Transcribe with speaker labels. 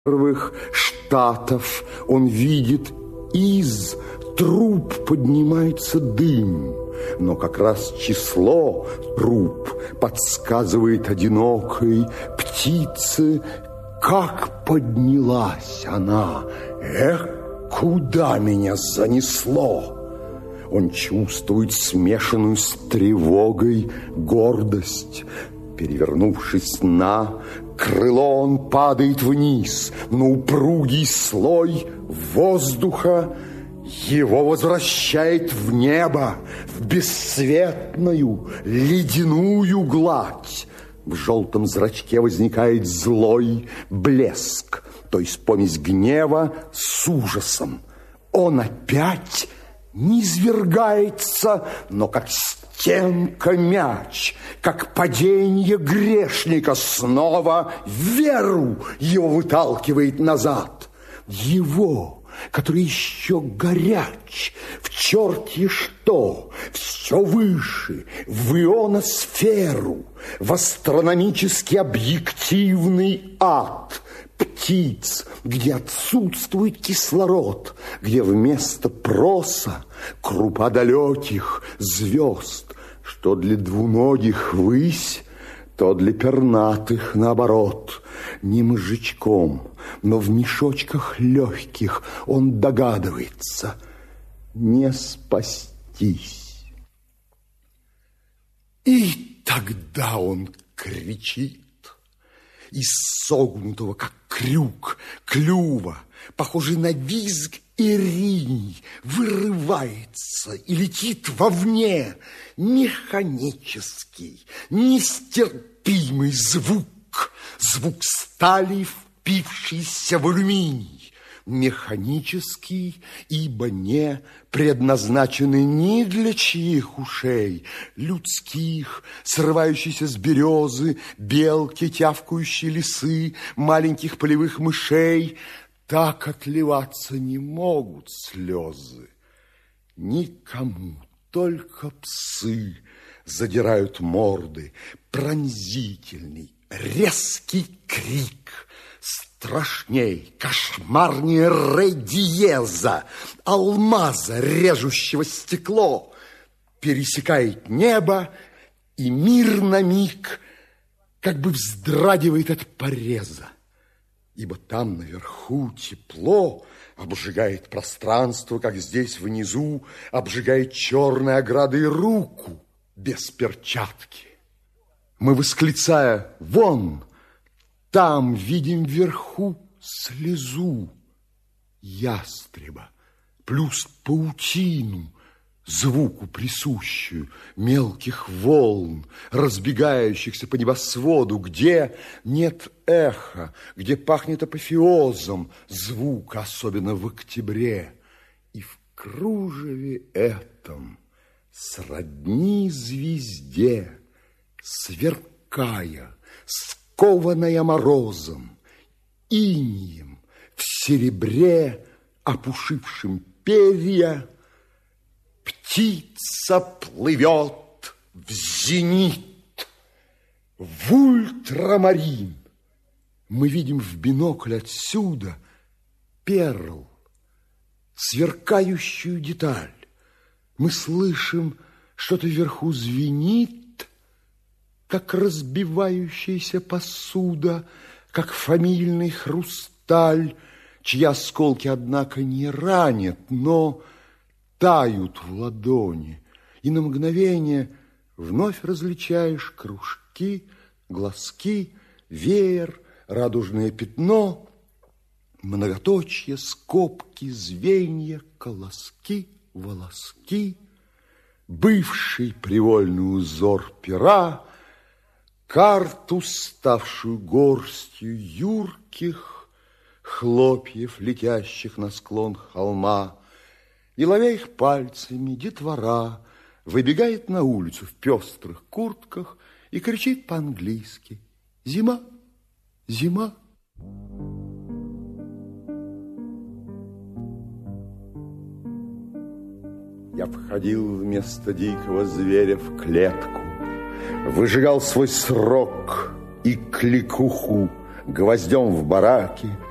Speaker 1: первых штатов он видит, из труб поднимается дым, но как раз число труб подсказывает одинокой птице, как поднялась она. Эх, куда меня занесло! Он чувствует смешанную с тревогой гордость. Перевернувшись на крыло, он падает вниз, на упругий слой воздуха. Его возвращает в небо, в бесцветную ледяную гладь. В желтом зрачке возникает злой блеск, то есть помесь гнева с ужасом. Он опять низвергается, но как стенка мяч, как падение грешника, снова веру его выталкивает назад. Его, который еще горяч, в черти что, все выше, в ионосферу, в астрономически объективный ад птиц, где отсутствует кислород, где вместо проса крупа далеких звезд, что для двуногих высь, то для пернатых наоборот. Не мозжечком, но в мешочках легких он догадывается не спастись. И тогда он кричит. Из согнутого, как крюк, клюва, похожий на визг иринь, вырывается и летит вовне механический, нестерпимый звук, звук стали, впившийся в алюминий. Механический, ибо не предназначены ни для чьих ушей, людских, срывающиеся с березы, белки, тявкающие лисы, маленьких полевых мышей. Так отливаться не могут слезы. Никому, только псы задирают морды, пронзительный, резкий крик, страшней, кошмарнее ре диеза, алмаза, режущего стекло, пересекает небо, и мир на миг как бы вздрагивает от пореза, ибо там наверху тепло обжигает пространство, как здесь внизу обжигает черной оградой руку без перчатки. Мы, восклицая «Вон!», там видим вверху слезу ястреба, плюс паутину, звуку присущую, мелких волн, разбегающихся по небосводу, где нет эха, где пахнет апофеозом звука, особенно в октябре. И в кружеве этом, сродни звезде, сверкая, скованная морозом, инеем, в серебре, опушившем перья, птица плывет в зенит, в ультрамарин. Мы видим в бинокль отсюда перл, сверкающую деталь. Мы слышим, что-то вверху звенит, как разбивающаяся посуда, как фамильный хрусталь, чьи осколки, однако, не ранят, но тают в ладони, и на мгновение вновь различаешь кружки, глазки, веер, радужное пятно, многоточие, скобки, звенья, колоски, волоски, бывший привольный узор пера, карту, ставшую горстью юрких хлопьев, летящих на склон холма, и, ловя их пальцами, детвора выбегает на улицу в пестрых куртках и кричит по-английски: «Зима! Зима!» Я входил вместо дикого зверя в клетку, выжигал свой срок и кликуху гвоздем в бараке,